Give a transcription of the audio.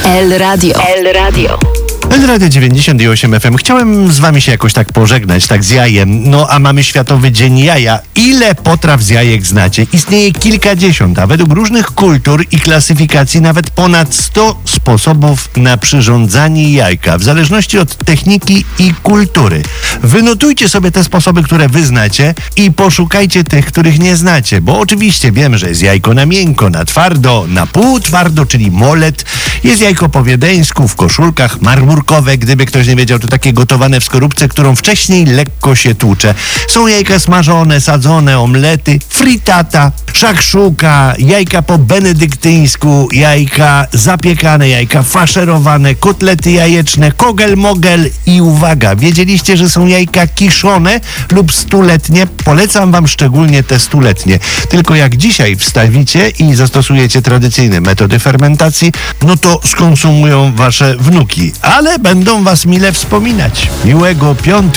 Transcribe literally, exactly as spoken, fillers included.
El Radio. El Radio. El Radio dziewięćdziesiąt osiem F M. Chciałem z wami się jakoś tak pożegnać, tak z jajem. No a mamy Światowy Dzień Jaja. Ile potraw z jajek znacie? Istnieje kilkadziesiąt, a według różnych kultur i klasyfikacji nawet ponad sto sposobów na przyrządzanie jajka, w zależności od techniki i kultury. Wynotujcie sobie te sposoby, które wy znacie i poszukajcie tych, których nie znacie, bo oczywiście wiemy, że jest jajko na miękko, na twardo, na pół twardo, czyli molet. Jest jajko po wiedeńsku, w koszulkach, marmurkowe, gdyby ktoś nie wiedział, to takie gotowane w skorupce, którą wcześniej lekko się tłucze. Są jajka smażone, sadzone, omlety, frittata, szakszuka, jajka po benedyktyńsku, jajka zapiekane, jajka faszerowane, kotlety jajeczne, kogel-mogel i uwaga, wiedzieliście, że są jajka kiszone lub stuletnie? Polecam wam szczególnie te stuletnie. Tylko jak dzisiaj wstawicie i zastosujecie tradycyjne metody fermentacji, no to skonsumują wasze wnuki, ale będą was mile wspominać. Miłego piątku.